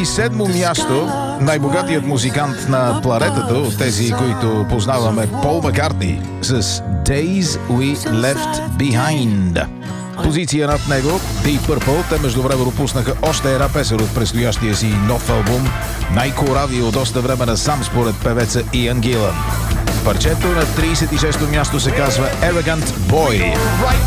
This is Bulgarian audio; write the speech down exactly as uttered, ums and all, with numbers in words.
седмо място, най-богатият музикант на планетата от тези, които познаваме, Пол Маккартни с Days We Left Behind. Позиция над него Deep Purple. Те междувременно пуснаха още една песен от предстоящия си нов албум, най-корави от доста време насам според певеца Иан Гилан. Парчето на тридесет и шесто място се казва Arrogant Boy.